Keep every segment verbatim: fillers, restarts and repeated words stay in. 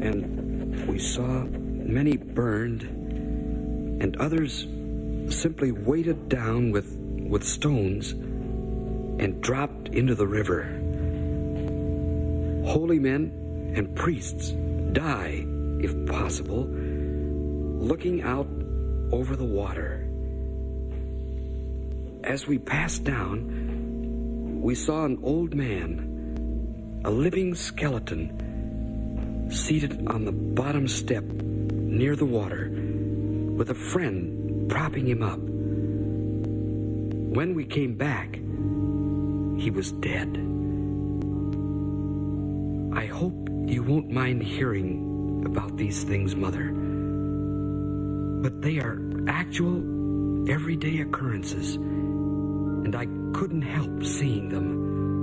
And we saw many burned, and others simply weighted down with, with stones and dropped into the river. Holy men and priests die, if possible, looking out over the water. As we passed down, we saw an old man, a living skeleton, seated on the bottom step near the water, with a friend propping him up. When we came back, he was dead. I hope you won't mind hearing about these things, Mother, but they are actual, everyday occurrences, and I couldn't help seeing them.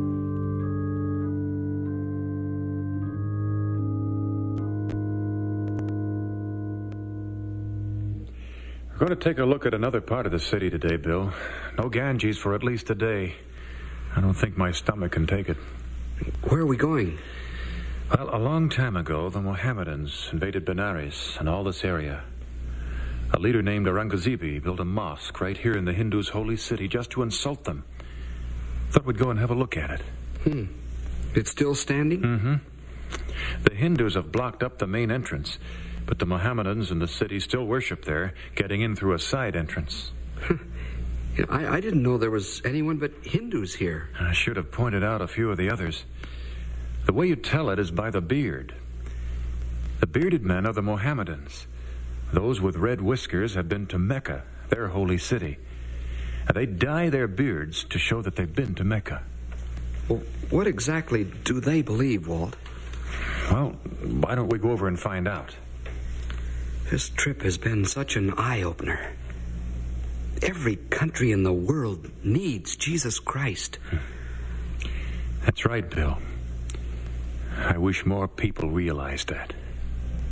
We're going to take a look at another part of the city today, Bill. No Ganges for at least a day. I don't think my stomach can take it. Where are we going? Well, a long time ago, the Mohammedans invaded Benares and all this area. A leader named Aurangzeb built a mosque right here in the Hindus' holy city just to insult them. Thought we'd go and have a look at it. Hmm. It's still standing? Mm-hmm. The Hindus have blocked up the main entrance, but the Mohammedans in the city still worship there, getting in through a side entrance. I, I didn't know there was anyone but Hindus here. I should have pointed out a few of the others. The way you tell it is by the beard. The bearded men are the Mohammedans. Those with red whiskers have been to Mecca, their holy city. And they dye their beards to show that they've been to Mecca. Well, what exactly do they believe, Walt? Well, why don't we go over and find out? This trip has been such an eye-opener. Every country in the world needs Jesus Christ. That's right, Bill. I wish more people realized that.